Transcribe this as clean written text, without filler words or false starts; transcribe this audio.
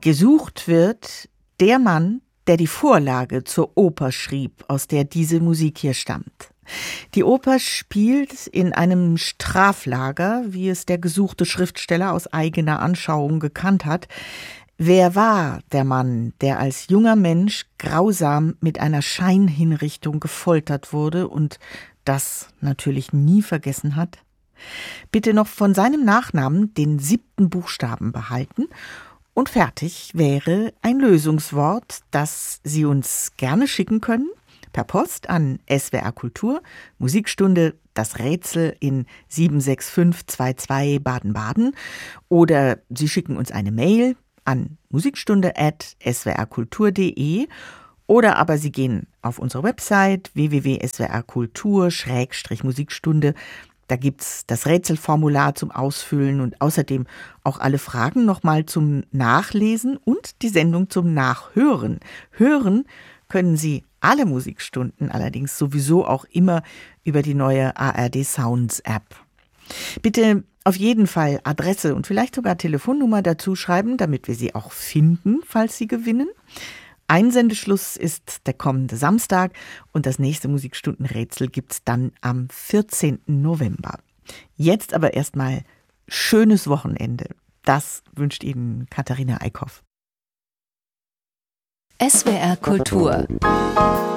Gesucht wird der Mann, der die Vorlage zur Oper schrieb, aus der diese Musik hier stammt. Die Oper spielt in einem Straflager, wie es der gesuchte Schriftsteller aus eigener Anschauung gekannt hat. Wer war der Mann, der als junger Mensch grausam mit einer Scheinhinrichtung gefoltert wurde und das natürlich nie vergessen hat? Bitte noch von seinem Nachnamen den 7. Buchstaben behalten und fertig wäre ein Lösungswort, das Sie uns gerne schicken können. Per Post an SWR Kultur, Musikstunde Das Rätsel in 76522 Baden-Baden. Oder Sie schicken uns eine Mail an musikstunde@swrkultur.de. Oder aber Sie gehen auf unsere Website www.swrkultur/musikstunde. Da gibt's das Rätselformular zum Ausfüllen und außerdem auch alle Fragen nochmal zum Nachlesen und die Sendung zum Nachhören. Hören können Sie alle Musikstunden allerdings sowieso auch immer über die neue ARD Sounds App. Bitte auf jeden Fall Adresse und vielleicht sogar Telefonnummer dazu schreiben, damit wir Sie auch finden, falls Sie gewinnen. Einsendeschluss ist der kommende Samstag und das nächste Musikstundenrätsel gibt's dann am 14. November. Jetzt aber erstmal schönes Wochenende. Das wünscht Ihnen Katharina Eickhoff. SWR Kultur